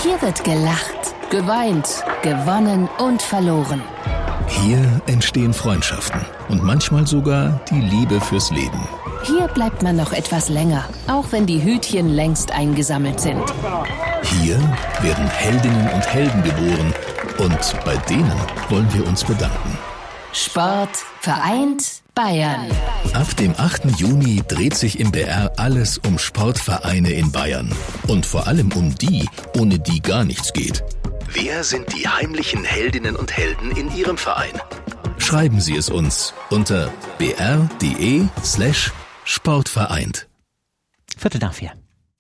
Hier wird gelacht, geweint, gewonnen und verloren. Hier entstehen Freundschaften und manchmal sogar die Liebe fürs Leben. Hier bleibt man noch etwas länger, auch wenn die Hütchen längst eingesammelt sind. Hier werden Heldinnen und Helden geboren und bei denen wollen wir uns bedanken. Sport vereint Bayern. Ab dem 8. Juni dreht sich im BR alles um Sportvereine in Bayern. Und vor allem um die, ohne die gar nichts geht. Wer sind die heimlichen Heldinnen und Helden in Ihrem Verein? Schreiben Sie es uns unter br.de/sportvereint. 4:45.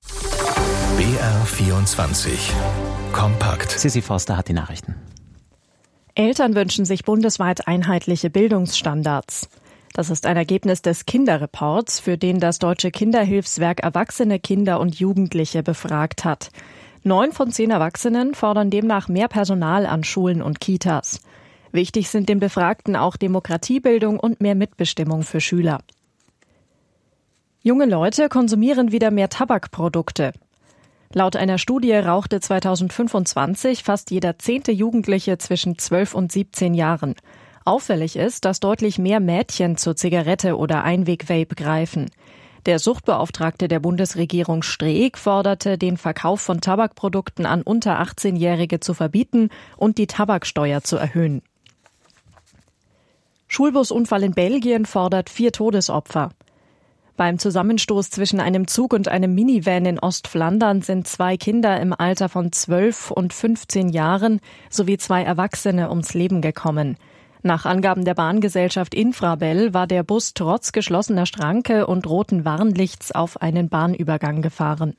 BR24 Kompakt. Sissi Forster hat die Nachrichten. Eltern wünschen sich bundesweit einheitliche Bildungsstandards. Das ist ein Ergebnis des Kinderreports, für den das Deutsche Kinderhilfswerk Erwachsene, Kinder und Jugendliche befragt hat. 9 von 10 Erwachsenen fordern demnach mehr Personal an Schulen und Kitas. Wichtig sind den Befragten auch Demokratiebildung und mehr Mitbestimmung für Schüler. Junge Leute konsumieren wieder mehr Tabakprodukte. Laut einer Studie rauchte 2025 fast jeder 10. Jugendliche zwischen 12 und 17 Jahren. Auffällig ist, dass deutlich mehr Mädchen zur Zigarette oder Einweg-Vape greifen. Der Suchtbeauftragte der Bundesregierung Streeck forderte, den Verkauf von Tabakprodukten an unter 18-Jährige zu verbieten und die Tabaksteuer zu erhöhen. Schulbusunfall in Belgien fordert 4 Todesopfer. Beim Zusammenstoß zwischen einem Zug und einem Minivan in Ostflandern sind 2 Kinder im Alter von 12 und 15 Jahren sowie 2 Erwachsene ums Leben gekommen. Nach Angaben der Bahngesellschaft Infrabel war der Bus trotz geschlossener Schranke und roten Warnlichts auf einen Bahnübergang gefahren.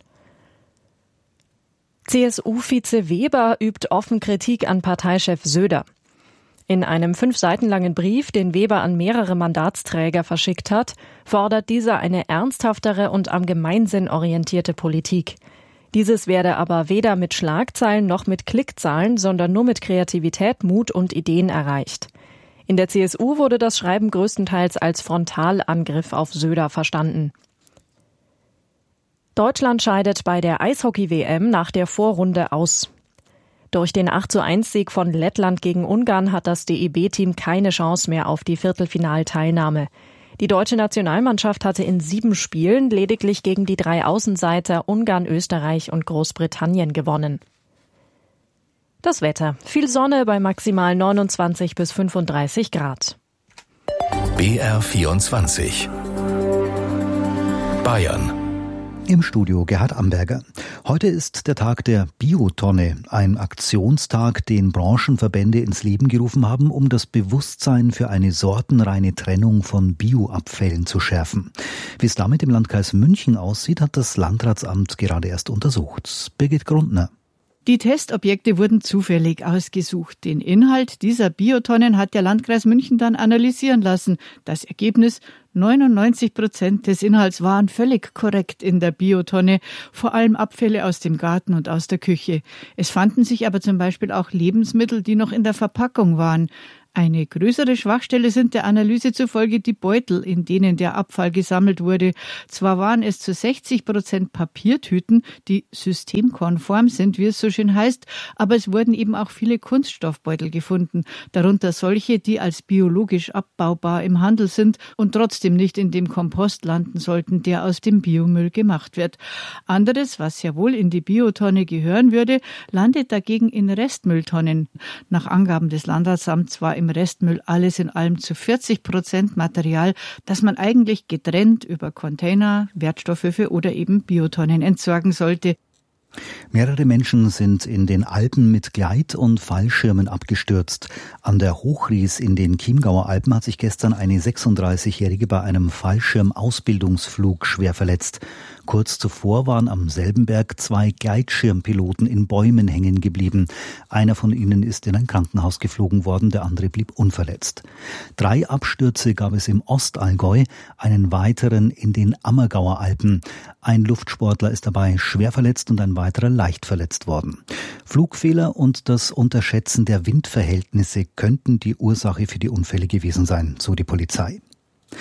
CSU-Vize Weber übt offen Kritik an Parteichef Söder. In einem 5 Seiten langen Brief, den Weber an mehrere Mandatsträger verschickt hat, fordert dieser eine ernsthaftere und am Gemeinsinn orientierte Politik. Dieses werde aber weder mit Schlagzeilen noch mit Klickzahlen, sondern nur mit Kreativität, Mut und Ideen erreicht. In der CSU wurde das Schreiben größtenteils als Frontalangriff auf Söder verstanden. Deutschland scheidet bei der Eishockey-WM nach der Vorrunde aus. Durch den 8:1-Sieg von Lettland gegen Ungarn hat das DEB-Team keine Chance mehr auf die Viertelfinalteilnahme. Die deutsche Nationalmannschaft hatte in 7 Spielen lediglich gegen die 3 Außenseiter Ungarn, Österreich und Großbritannien gewonnen. Das Wetter. Viel Sonne bei maximal 29 bis 35 Grad. BR24 Bayern. Im Studio Gerhard Amberger. Heute ist der Tag der Biotonne, ein Aktionstag, den Branchenverbände ins Leben gerufen haben, um das Bewusstsein für eine sortenreine Trennung von Bioabfällen zu schärfen. Wie es damit im Landkreis München aussieht, hat das Landratsamt gerade erst untersucht. Birgit Grundner. Die Testobjekte wurden zufällig ausgesucht. Den Inhalt dieser Biotonnen hat der Landkreis München dann analysieren lassen. Das Ergebnis: 99% des Inhalts waren völlig korrekt in der Biotonne, vor allem Abfälle aus dem Garten und aus der Küche. Es fanden sich aber zum Beispiel auch Lebensmittel, die noch in der Verpackung waren. Eine größere Schwachstelle sind der Analyse zufolge die Beutel, in denen der Abfall gesammelt wurde. Zwar waren es zu 60% Papiertüten, die systemkonform sind, wie es so schön heißt, aber es wurden eben auch viele Kunststoffbeutel gefunden, darunter solche, die als biologisch abbaubar im Handel sind und trotzdem nicht in dem Kompost landen sollten, der aus dem Biomüll gemacht wird. Anderes, was ja wohl in die Biotonne gehören würde, landet dagegen in Restmülltonnen. Nach Angaben des Landratsamts war im Restmüll alles in allem zu 40% Material, das man eigentlich getrennt über Container, Wertstoffe oder eben Biotonnen entsorgen sollte. Mehrere Menschen sind in den Alpen mit Gleit- und Fallschirmen abgestürzt. An der Hochries in den Chiemgauer Alpen hat sich gestern eine 36-Jährige bei einem Fallschirmausbildungsflug schwer verletzt. Kurz zuvor waren am selben Berg 2 Gleitschirmpiloten in Bäumen hängen geblieben. Einer von ihnen ist in ein Krankenhaus geflogen worden, der andere blieb unverletzt. 3 Abstürze gab es im Ostallgäu, einen weiteren in den Ammergauer Alpen. Ein Luftsportler ist dabei schwer verletzt und ein weiterer leicht verletzt worden. Flugfehler und das Unterschätzen der Windverhältnisse könnten die Ursache für die Unfälle gewesen sein, so die Polizei.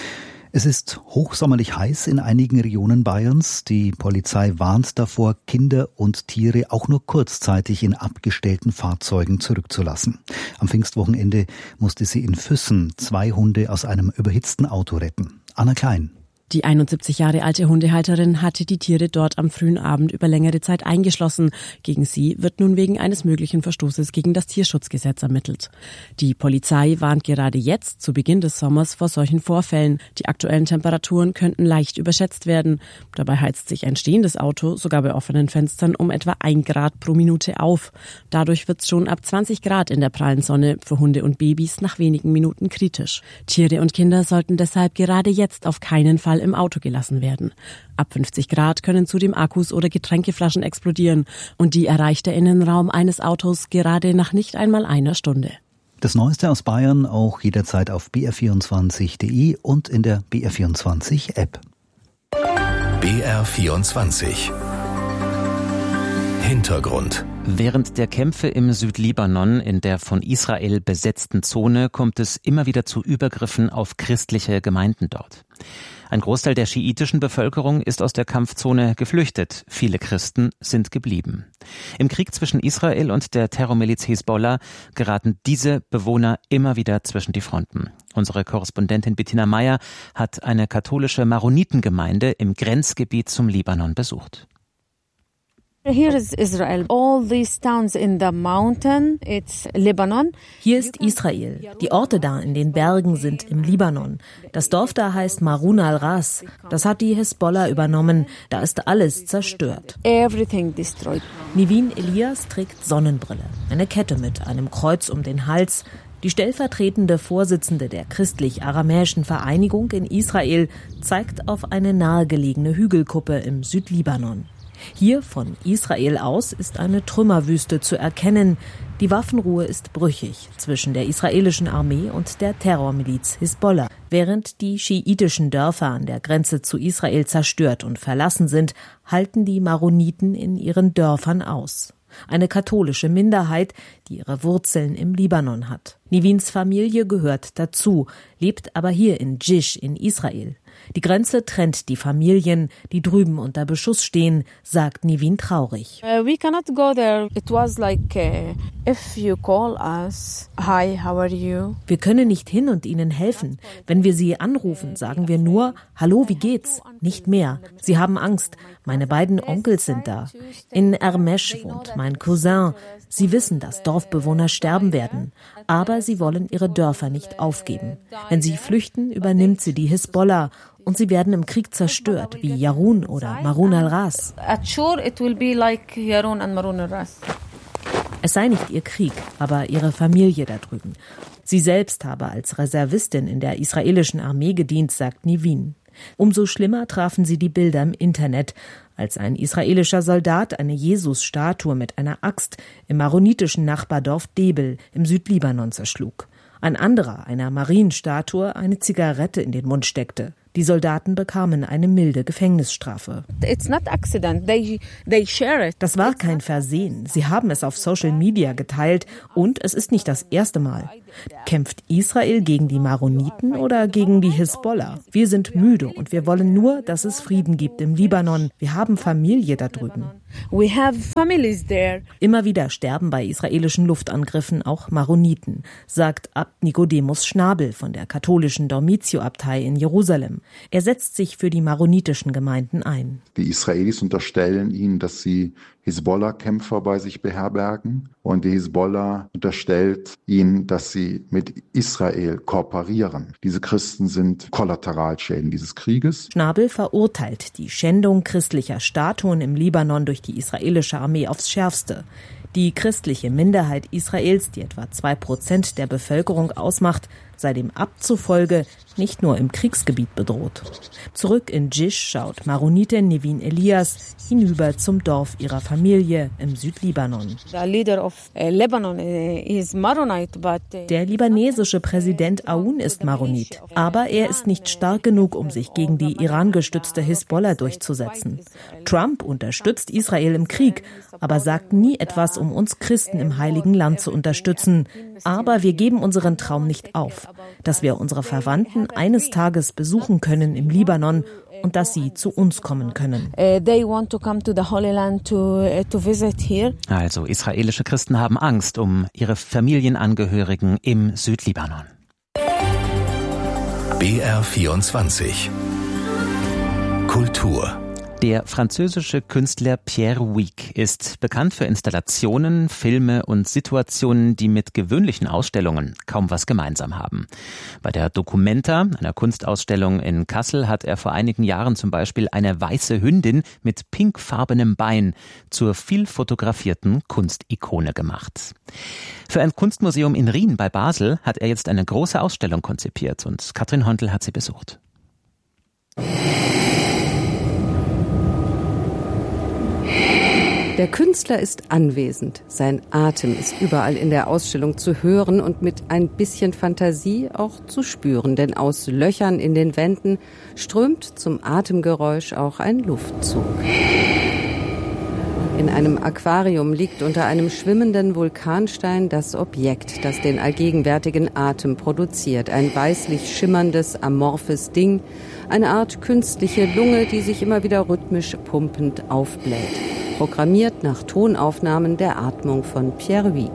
Es ist hochsommerlich heiß in einigen Regionen Bayerns. Die Polizei warnt davor, Kinder und Tiere auch nur kurzzeitig in abgestellten Fahrzeugen zurückzulassen. Am Pfingstwochenende musste sie in Füssen 2 Hunde aus einem überhitzten Auto retten. Anna Klein. Die 71 Jahre alte Hundehalterin hatte die Tiere dort am frühen Abend über längere Zeit eingeschlossen. Gegen sie wird nun wegen eines möglichen Verstoßes gegen das Tierschutzgesetz ermittelt. Die Polizei warnt gerade jetzt, zu Beginn des Sommers, vor solchen Vorfällen. Die aktuellen Temperaturen könnten leicht überschätzt werden. Dabei heizt sich ein stehendes Auto, sogar bei offenen Fenstern, um etwa 1 Grad pro Minute auf. Dadurch wird es schon ab 20 Grad in der prallen Sonne für Hunde und Babys nach wenigen Minuten kritisch. Tiere und Kinder sollten deshalb gerade jetzt auf keinen Fall im Auto gelassen werden. Ab 50 Grad können zudem Akkus oder Getränkeflaschen explodieren und die erreicht der Innenraum eines Autos gerade nach nicht einmal einer Stunde. Das Neueste aus Bayern auch jederzeit auf br24.de und in der BR24-App. BR24 Hintergrund. Während der Kämpfe im Südlibanon in der von Israel besetzten Zone kommt es immer wieder zu Übergriffen auf christliche Gemeinden dort. Ein Großteil der schiitischen Bevölkerung ist aus der Kampfzone geflüchtet. Viele Christen sind geblieben. Im Krieg zwischen Israel und der Terrormiliz Hisbollah geraten diese Bewohner immer wieder zwischen die Fronten. Unsere Korrespondentin Bettina Meyer hat eine katholische Maronitengemeinde im Grenzgebiet zum Libanon besucht. Here is Israel. All these towns in the mountain, it's Lebanon. Hier ist Israel. Die Orte da in den Bergen sind im Libanon. Das Dorf da heißt Marun al-Ras. Das hat die Hisbollah übernommen. Da ist alles zerstört. Everything destroyed. Nivin Elias trägt Sonnenbrille, eine Kette mit einem Kreuz um den Hals. Die stellvertretende Vorsitzende der christlich-aramäischen Vereinigung in Israel zeigt auf eine nahegelegene Hügelkuppe im Südlibanon. Hier von Israel aus ist eine Trümmerwüste zu erkennen. Die Waffenruhe ist brüchig zwischen der israelischen Armee und der Terrormiliz Hisbollah. Während die schiitischen Dörfer an der Grenze zu Israel zerstört und verlassen sind, halten die Maroniten in ihren Dörfern aus. Eine katholische Minderheit, die ihre Wurzeln im Libanon hat. Nivins Familie gehört dazu, lebt aber hier in Jish in Israel. Die Grenze trennt die Familien, die drüben unter Beschuss stehen, sagt Nivin traurig. We cannot go there. It was like if you call us, hi, how are you? Wir können nicht hin und ihnen helfen. Wenn wir sie anrufen, sagen wir nur, hallo, wie geht's? Nicht mehr. Sie haben Angst. Meine beiden Onkels sind da. In Ermesh wohnt mein Cousin. Sie wissen, dass Dorfbewohner sterben werden. Aber sie wollen ihre Dörfer nicht aufgeben. Wenn sie flüchten, übernimmt sie die Hisbollah. Und sie werden im Krieg zerstört, wie Yarun oder Marun al-Ras. Es sei nicht ihr Krieg, aber ihre Familie da drüben. Sie selbst habe als Reservistin in der israelischen Armee gedient, sagt Nivin. Umso schlimmer trafen sie die Bilder im Internet, als ein israelischer Soldat eine Jesus-Statue mit einer Axt im maronitischen Nachbardorf Debel im Südlibanon zerschlug. Ein anderer einer Marienstatue eine Zigarette in den Mund steckte. Die Soldaten bekamen eine milde Gefängnisstrafe. Das war kein Versehen. Sie haben es auf Social Media geteilt und es ist nicht das erste Mal. Kämpft Israel gegen die Maroniten oder gegen die Hisbollah? Wir sind müde und wir wollen nur, dass es Frieden gibt im Libanon. Wir haben Familie da drüben. Immer wieder sterben bei israelischen Luftangriffen auch Maroniten, sagt Abt Nikodemus Schnabel von der katholischen Dormitio-Abtei in Jerusalem. Er setzt sich für die maronitischen Gemeinden ein. Die Israelis unterstellen ihnen, dass sie Hisbollah-Kämpfer bei sich beherbergen. Und die Hisbollah unterstellt ihnen, dass sie mit Israel kooperieren. Diese Christen sind Kollateralschäden dieses Krieges. Schnabel verurteilt die Schändung christlicher Statuen im Libanon durch die israelische Armee aufs Schärfste. Die christliche Minderheit Israels, die etwa 2% der Bevölkerung ausmacht, sei dem Abt zufolge nicht nur im Kriegsgebiet bedroht. Zurück in Jish schaut Maronitin Nivin Elias hinüber zum Dorf ihrer Familie im Südlibanon. Der libanesische Präsident Aoun ist Maronit, aber er ist nicht stark genug, um sich gegen die Iran-gestützte Hisbollah durchzusetzen. Trump unterstützt Israel im Krieg, aber sagt nie etwas, um uns Christen im Heiligen Land zu unterstützen. Aber wir geben unseren Traum nicht auf. dass wir unsere Verwandten eines Tages besuchen können im Libanon und dass sie zu uns kommen können. Also israelische Christen haben Angst um ihre Familienangehörigen im Südlibanon. BR24 Kultur. Der französische Künstler Pierre Huyghe ist bekannt für Installationen, Filme und Situationen, die mit gewöhnlichen Ausstellungen kaum was gemeinsam haben. Bei der Documenta, einer Kunstausstellung in Kassel, hat er vor einigen Jahren zum Beispiel eine weiße Hündin mit pinkfarbenem Bein zur viel fotografierten Kunstikone gemacht. Für ein Kunstmuseum in Rien bei Basel hat er jetzt eine große Ausstellung konzipiert und Katrin Hondel hat sie besucht. Der Künstler ist anwesend. Sein Atem ist überall in der Ausstellung zu hören und mit ein bisschen Fantasie auch zu spüren. Denn aus Löchern in den Wänden strömt zum Atemgeräusch auch ein Luftzug. In einem Aquarium liegt unter einem schwimmenden Vulkanstein das Objekt, das den allgegenwärtigen Atem produziert. Ein weißlich schimmerndes, amorphes Ding, eine Art künstliche Lunge, die sich immer wieder rhythmisch pumpend aufbläht. Programmiert nach Tonaufnahmen der Atmung von Pierre Huyghe.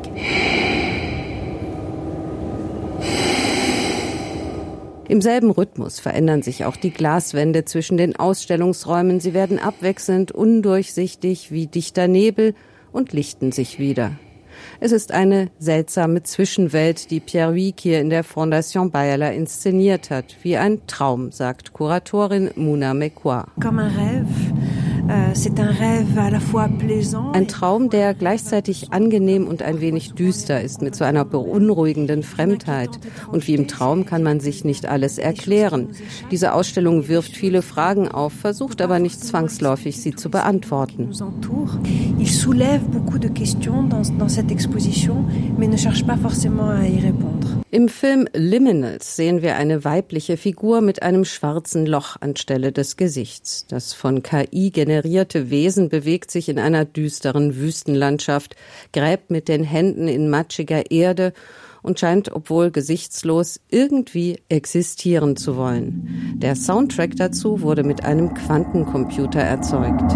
Im selben Rhythmus verändern sich auch die Glaswände zwischen den Ausstellungsräumen. Sie werden abwechselnd undurchsichtig wie dichter Nebel und lichten sich wieder. Es ist eine seltsame Zwischenwelt, die Pierre Huyghe hier in der Fondation Bayerler inszeniert hat. Wie ein Traum, sagt Kuratorin Mouna Mekwa. Ein Traum, der gleichzeitig angenehm und ein wenig düster ist, mit so einer beunruhigenden Fremdheit. Und wie im Traum kann man sich nicht alles erklären. Diese Ausstellung wirft viele Fragen auf, versucht aber nicht zwangsläufig, sie zu beantworten. Im Film Liminals sehen wir eine weibliche Figur mit einem schwarzen Loch anstelle des Gesichts. Das von KI generierte Wesen bewegt sich in einer düsteren Wüstenlandschaft, gräbt mit den Händen in matschiger Erde und scheint, obwohl gesichtslos, irgendwie existieren zu wollen. Der Soundtrack dazu wurde mit einem Quantencomputer erzeugt.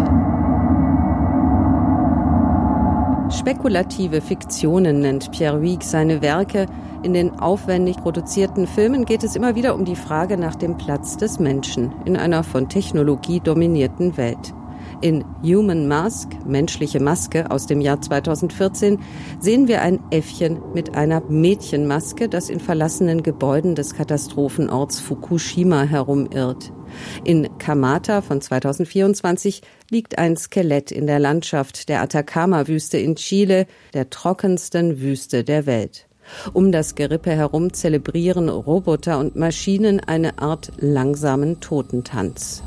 Spekulative Fiktionen nennt Pierre Huyghe seine Werke. In den aufwendig produzierten Filmen geht es immer wieder um die Frage nach dem Platz des Menschen in einer von Technologie dominierten Welt. In Human Mask, menschliche Maske aus dem Jahr 2014, sehen wir ein Äffchen mit einer Mädchenmaske, das in verlassenen Gebäuden des Katastrophenorts Fukushima herumirrt. In Kamata von 2024 liegt ein Skelett in der Landschaft der Atacama-Wüste in Chile, der trockensten Wüste der Welt. Um das Gerippe herum zelebrieren Roboter und Maschinen eine Art langsamen Totentanz.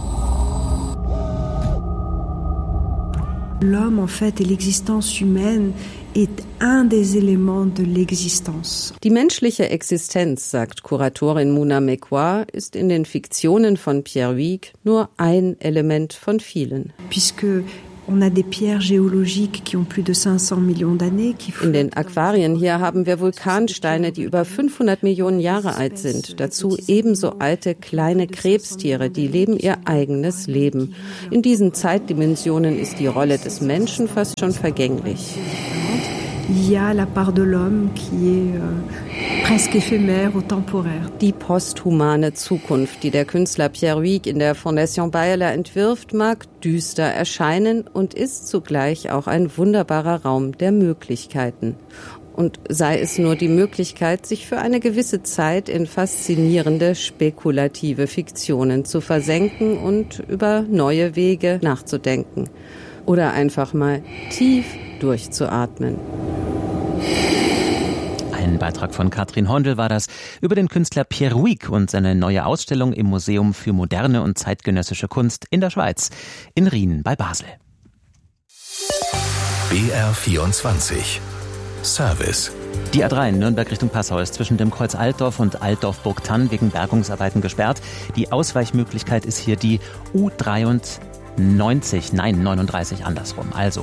L'homme, en fait, et l'existence humaine est un des éléments de l'existence. Die menschliche Existenz, sagt Kuratorin Mouna Mekwa, ist in den Fiktionen von Pierre Huyghe nur ein Element von vielen. On a des pierres géologiques qui ont plus de 500 millions d'années. In den Aquarien hier haben wir Vulkansteine, die über 500 Millionen Jahre alt sind. Dazu ebenso alte kleine Krebstiere, die leben ihr eigenes Leben. In diesen Zeitdimensionen ist die Rolle des Menschen fast schon vergänglich. Il y a la part de l'homme qui est presque éphémère ou temporaire. Die posthumane Zukunft, die der Künstler Pierre Huyghe in der Fondation Bayerler entwirft, mag düster erscheinen und ist zugleich auch ein wunderbarer Raum der Möglichkeiten. Und sei es nur die Möglichkeit, sich für eine gewisse Zeit in faszinierende, spekulative Fiktionen zu versenken und über neue Wege nachzudenken. Oder einfach mal tief durchzuatmen. Ein Beitrag von Katrin Hondel war das über den Künstler Pierre Huyghe und seine neue Ausstellung im Museum für moderne und zeitgenössische Kunst in der Schweiz, in Rien bei Basel. BR24 Service. Die A3 Nürnberg Richtung Passau ist zwischen dem Kreuz Altdorf und Altdorf-Burgthann wegen Bergungsarbeiten gesperrt. Die Ausweichmöglichkeit ist hier die U39 andersrum, also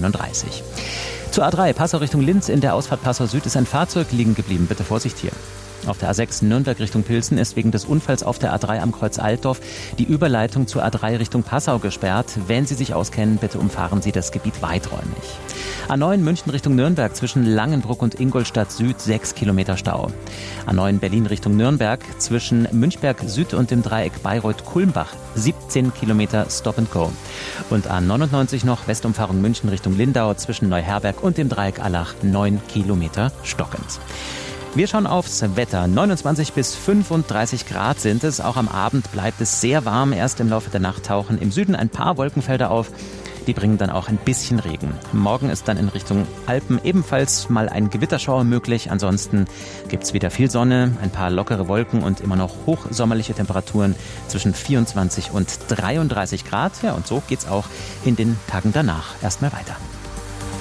U39. Zur A3 Passau Richtung Linz in der Ausfahrt Passau Süd ist ein Fahrzeug liegen geblieben. Bitte Vorsicht hier. Auf der A6 Nürnberg Richtung Pilsen ist wegen des Unfalls auf der A3 am Kreuz Altdorf die Überleitung zur A3 Richtung Passau gesperrt. Wenn Sie sich auskennen, bitte umfahren Sie das Gebiet weiträumig. A9 München Richtung Nürnberg zwischen Langenbruck und Ingolstadt Süd 6 Kilometer Stau. A9 Berlin Richtung Nürnberg zwischen Münchberg Süd und dem Dreieck Bayreuth-Kulmbach 17 Kilometer Stop and Go. Und A99 noch Westumfahrung München Richtung Lindau zwischen Neuherberg und dem Dreieck Allach 9 Kilometer stockend. Wir schauen aufs Wetter. 29 bis 35 Grad sind es. Auch am Abend bleibt es sehr warm. Erst im Laufe der Nacht tauchen im Süden ein paar Wolkenfelder auf. Die bringen dann auch ein bisschen Regen. Morgen ist dann in Richtung Alpen ebenfalls mal ein Gewitterschauer möglich. Ansonsten gibt's wieder viel Sonne, ein paar lockere Wolken und immer noch hochsommerliche Temperaturen zwischen 24 und 33 Grad. Ja, und so geht's auch in den Tagen danach erstmal weiter.